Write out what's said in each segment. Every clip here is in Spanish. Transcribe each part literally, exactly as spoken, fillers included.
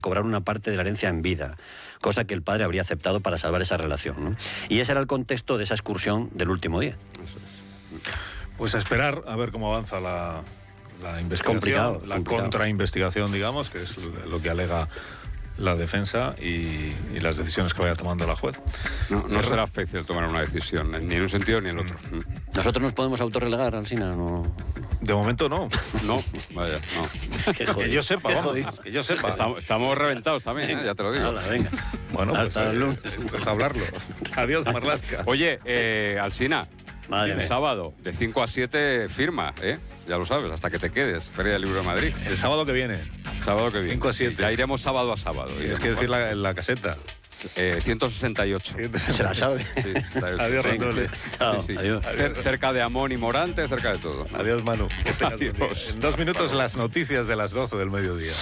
cobrar una parte de la herencia en vida, cosa que el padre habría aceptado para salvar esa relación, ¿no? Y ese era el contexto de esa excursión del último día. Eso es. Pues a esperar a ver cómo avanza la, la investigación, complicado, la complicado. contrainvestigación, digamos, que es lo que alega la defensa y, y las decisiones que vaya tomando la juez. No, no será fácil tomar una decisión, ni en un sentido ni en el otro. ¿Nosotros nos podemos autorrelegar, Alsina? No. De momento no. No, vaya, no. Qué jodido. Que yo sepa, Qué vamos, jodido. que yo sepa. Estamos, estamos reventados también, ¿eh? Ya te lo digo. Hala, venga. Bueno, hasta pues, el lunes. eh, pues hablarlo. Adiós, Marlaska. Oye, eh, Alsina, Madre el mía. sábado, de cinco a siete, firma, ¿eh? Ya lo sabes, hasta que te quedes. Feria del Libro de Madrid. El sábado que viene. Sábado que viene. cinco a siete. Ya iremos sábado a sábado. Tienes que decir la, la caseta. Eh, ciento sesenta y ocho. Se la sabe. Sí, sesenta y ocho. Adiós, Sí, Ranuel. sí, Chao, sí. adiós. Cer- cerca de Amón y Morante, cerca de todo. Adiós, Manu. Que tengas buen día. Adiós. En dos minutos las noticias de las doce del mediodía.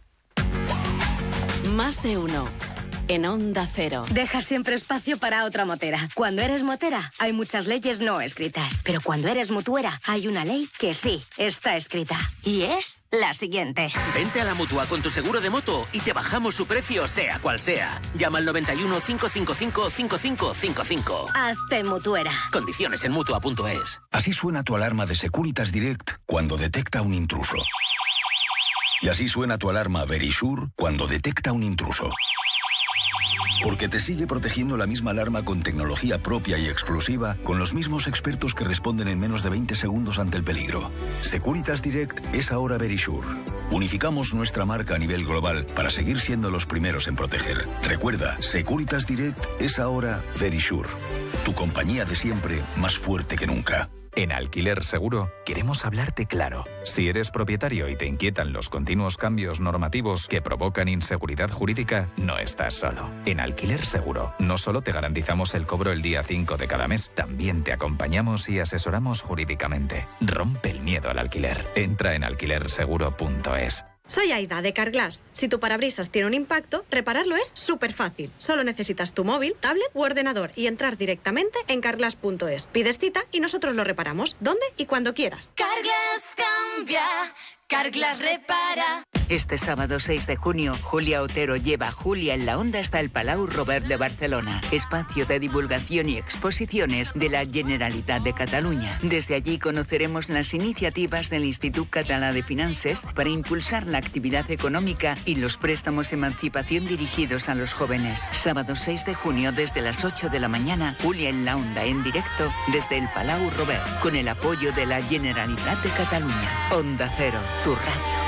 Más de uno. En Onda Cero. Deja siempre espacio para otra motera. Cuando eres motera, hay muchas leyes no escritas. Pero cuando eres mutuera, hay una ley que sí está escrita. Y es la siguiente. Vente a la Mutua con tu seguro de moto y te bajamos su precio, sea cual sea. Llama al noventa y uno, cinco cinco cinco, cinco cinco cinco cinco. Hazte mutuera. Condiciones en mutua punto es. Así suena tu alarma de Securitas Direct cuando detecta un intruso. Y así suena tu alarma Verisure cuando detecta un intruso. Porque te sigue protegiendo la misma alarma con tecnología propia y exclusiva, con los mismos expertos que responden en menos de veinte segundos ante el peligro. Securitas Direct es ahora Verisure. Unificamos nuestra marca a nivel global para seguir siendo los primeros en proteger. Recuerda, Securitas Direct es ahora Verisure. Tu compañía de siempre, más fuerte que nunca. En Alquiler Seguro queremos hablarte claro. Si eres propietario y te inquietan los continuos cambios normativos que provocan inseguridad jurídica, no estás solo. En Alquiler Seguro no solo te garantizamos el cobro el día cinco de cada mes, también te acompañamos y asesoramos jurídicamente. Rompe el miedo al alquiler. Entra en alquiler seguro punto es. Soy Aida, de Carglass. Si tu parabrisas tiene un impacto, repararlo es súper fácil. Solo necesitas tu móvil, tablet u ordenador y entrar directamente en carglass punto es. Pides cita y nosotros lo reparamos, donde y cuando quieras. Carglass cambia, Carglass repara. Este sábado seis de junio, Julia Otero lleva a Julia en la Onda hasta el Palau Robert de Barcelona, espacio de divulgación y exposiciones de la Generalitat de Cataluña. Desde allí conoceremos las iniciativas del Institut Català de Finances para impulsar la actividad económica y los préstamos emancipación dirigidos a los jóvenes. Sábado seis de junio desde las ocho de la mañana, Julia en la Onda en directo desde el Palau Robert, con el apoyo de la Generalitat de Cataluña. Onda Cero, tu radio.